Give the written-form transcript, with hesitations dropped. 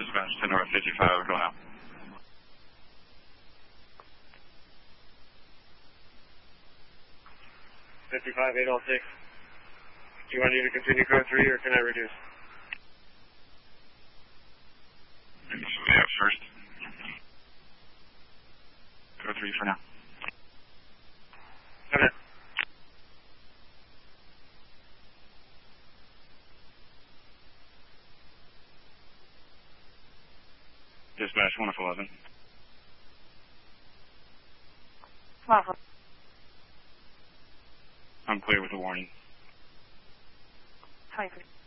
Dispatch to North 55, going out. $55, 806. Do you want me to continue code 3 or can I reduce? Yeah, first. Code 3 for now. Okay. Dispatch 111. I'm clear with the warning. 23.